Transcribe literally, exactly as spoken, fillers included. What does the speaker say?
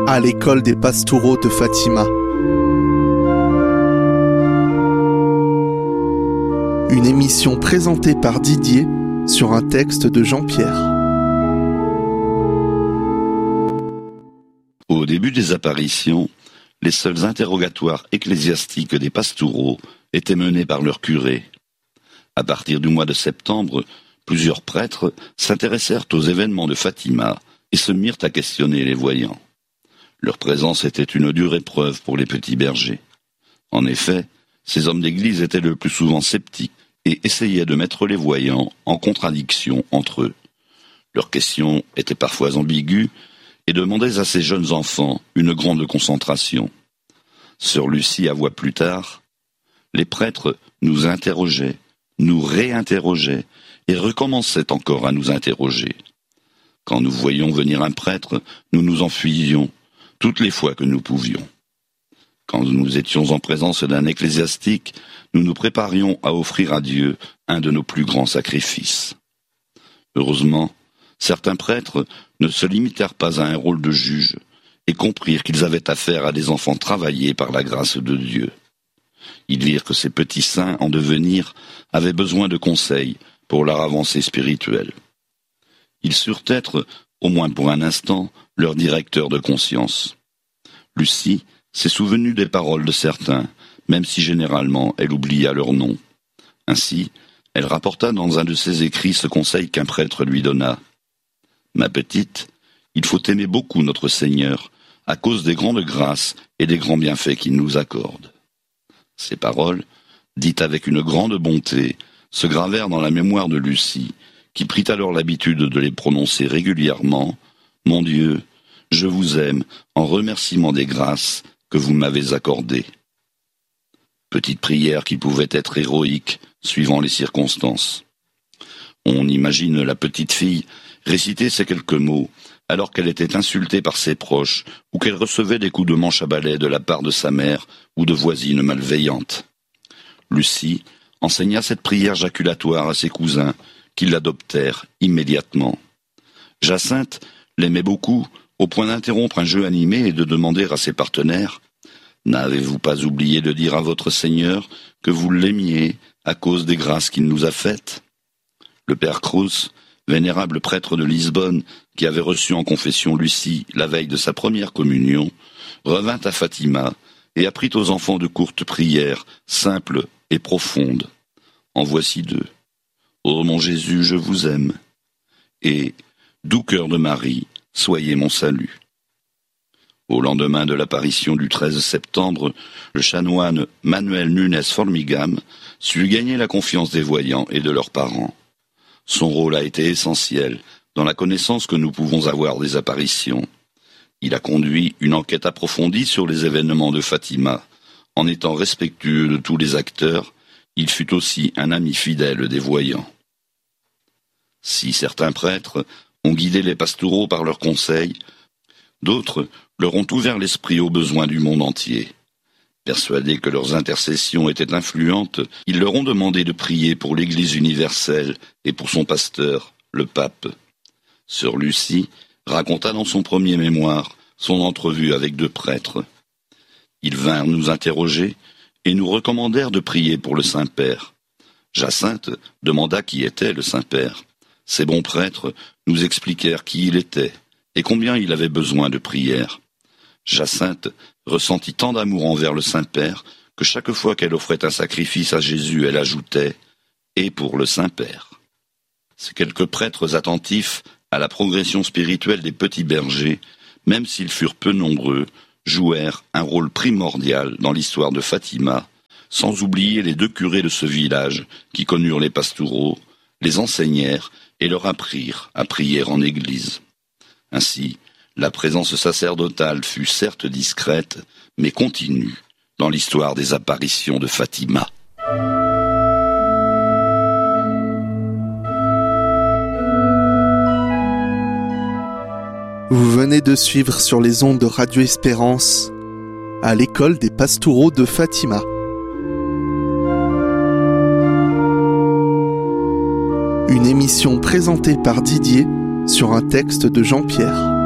à l'école des Pastoureaux de Fatima. Une émission présentée par Didier sur un texte de Jean-Pierre. Au début des apparitions, les seuls interrogatoires ecclésiastiques des Pastoureaux étaient menés par leur curé. À partir du mois de septembre, plusieurs prêtres s'intéressèrent aux événements de Fatima et se mirent à questionner les voyants. Leur présence était une dure épreuve pour les petits bergers. En effet, ces hommes d'église étaient le plus souvent sceptiques et essayaient de mettre les voyants en contradiction entre eux. Leurs questions étaient parfois ambiguës et demandaient à ces jeunes enfants une grande concentration. Sœur Lucie avoua plus tard « Les prêtres nous interrogeaient, nous réinterrogeaient et recommençaient encore à nous interroger. Quand nous voyions venir un prêtre, nous nous enfuyions toutes les fois que nous pouvions. Quand nous étions en présence d'un ecclésiastique, nous nous préparions à offrir à Dieu un de nos plus grands sacrifices. Heureusement, certains prêtres ne se limitèrent pas à un rôle de juge et comprirent qu'ils avaient affaire à des enfants travaillés par la grâce de Dieu. Ils virent que ces petits saints en devenir avaient besoin de conseils pour leur avancée spirituelle. Ils surent être, au moins pour un instant, leur directeur de conscience. Lucie s'est souvenue des paroles de certains, même si généralement elle oublia leur nom. Ainsi, elle rapporta dans un de ses écrits ce conseil qu'un prêtre lui donna. « Ma petite, il faut aimer beaucoup notre Seigneur, à cause des grandes grâces et des grands bienfaits qu'il nous accorde. » Ces paroles, dites avec une grande bonté, se gravèrent dans la mémoire de Lucie, qui prit alors l'habitude de les prononcer régulièrement. « Mon Dieu, je vous aime en remerciement des grâces que vous m'avez accordées. » Petite prière qui pouvait être héroïque, suivant les circonstances. On imagine la petite fille réciter ces quelques mots, alors qu'elle était insultée par ses proches, ou qu'elle recevait des coups de manche à balai de la part de sa mère ou de voisines malveillantes. Lucie enseigna cette prière jaculatoire à ses cousins, qui l'adoptèrent immédiatement. Jacinthe l'aimait beaucoup, au point d'interrompre un jeu animé et de demander à ses partenaires « N'avez-vous pas oublié de dire à votre Seigneur que vous l'aimiez à cause des grâces qu'il nous a faites ?» Le père Cruz, vénérable prêtre de Lisbonne, qui avait reçu en confession Lucie la veille de sa première communion, revint à Fatima et apprit aux enfants de courtes prières, simples et profondes. En voici deux. « Ô mon Jésus, je vous aime » et « Doux cœur de Marie, soyez mon salut ». Au lendemain de l'apparition du treize septembre, le chanoine Manuel Nunes Formigam sut gagner la confiance des voyants et de leurs parents. Son rôle a été essentiel dans la connaissance que nous pouvons avoir des apparitions. Il a conduit une enquête approfondie sur les événements de Fatima. En étant respectueux de tous les acteurs, il fut aussi un ami fidèle des voyants. Si certains prêtres ont guidé les Pastoureaux par leurs conseils, d'autres leur ont ouvert l'esprit aux besoins du monde entier. Persuadés que leurs intercessions étaient influentes, ils leur ont demandé de prier pour l'Église universelle et pour son pasteur, le pape. Sœur Lucie raconta dans son premier mémoire son entrevue avec deux prêtres. Ils vinrent nous interroger et nous recommandèrent de prier pour le Saint-Père. Jacinthe demanda qui était le Saint-Père. Ces bons prêtres nous expliquèrent qui il était et combien il avait besoin de prière. Jacinthe ressentit tant d'amour envers le Saint-Père que chaque fois qu'elle offrait un sacrifice à Jésus, elle ajoutait « et pour le Saint-Père ». Ces quelques prêtres attentifs à la progression spirituelle des petits bergers, même s'ils furent peu nombreux, jouèrent un rôle primordial dans l'histoire de Fatima, sans oublier les deux curés de ce village qui connurent les Pastoureaux, les enseignèrent et leur apprirent à prier en église. Ainsi, la présence sacerdotale fut certes discrète, mais continue dans l'histoire des apparitions de Fatima. Vous venez de suivre sur les ondes de Radio Espérance à l'école des Pastoureaux de Fatima. Une émission présentée par Didier sur un texte de Jean-Pierre.